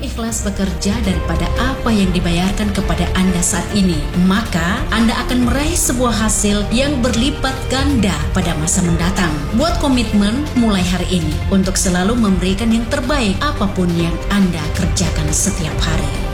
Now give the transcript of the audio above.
ikhlas bekerja daripada apa yang dibayarkan kepada Anda saat ini, maka Anda akan meraih sebuah hasil yang berlipat ganda pada masa mendatang. Buat komitmen mulai hari ini untuk selalu memberikan yang terbaik apapun yang Anda kerjakan setiap hari.